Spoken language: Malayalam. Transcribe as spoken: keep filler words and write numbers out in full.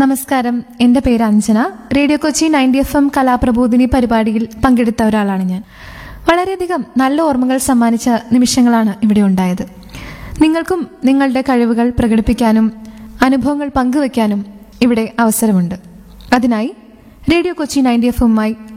നമസ്കാരം, എന്റെ പേര് Anjana. Radio Kochi ninety F M കലാപ്രബോധിനി പരിപാടിയിൽ പങ്കെടുത്ത ഒരാളാണ് ഞാൻ. വളരെയധികം നല്ല ഓർമ്മകൾ സമ്മാനിച്ച നിമിഷങ്ങളാണ് ഇവിടെ ഉണ്ടായത്. നിങ്ങൾക്കും നിങ്ങളുടെ കഴിവുകൾ പ്രകടിപ്പിക്കാനും അനുഭവങ്ങൾ പങ്കുവയ്ക്കാനും ഇവിടെ അവസരമുണ്ട്. അതിനായി റേഡിയോ കൊച്ചി നയൻറ്റി എഫ് എമ്മുമായി